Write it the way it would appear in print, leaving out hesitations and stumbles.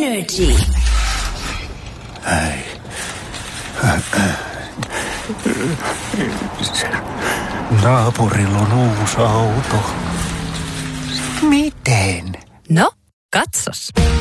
Energy. Naapurilla on uusi auto. Miten? No, katsos.